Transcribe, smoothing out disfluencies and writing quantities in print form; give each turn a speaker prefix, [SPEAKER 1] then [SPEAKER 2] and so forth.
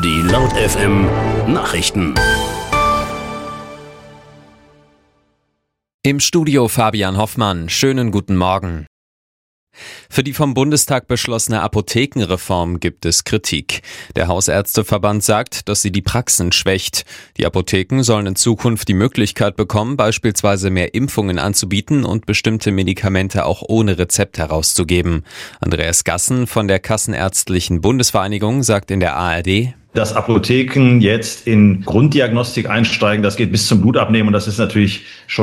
[SPEAKER 1] Die Laut FM Nachrichten.
[SPEAKER 2] Im Studio Fabian Hoffmann. Schönen guten Morgen. Für die vom Bundestag beschlossene Apothekenreform gibt es Kritik. Der Hausärzteverband sagt, dass sie die Praxen schwächt. Die Apotheken sollen in Zukunft die Möglichkeit bekommen, beispielsweise mehr Impfungen anzubieten und bestimmte Medikamente auch ohne Rezept herauszugeben. Andreas Gassen von der Kassenärztlichen Bundesvereinigung sagt in der ARD:
[SPEAKER 3] Dass Apotheken jetzt in Grunddiagnostik einsteigen, das geht bis zum Blutabnehmen und das ist natürlich schon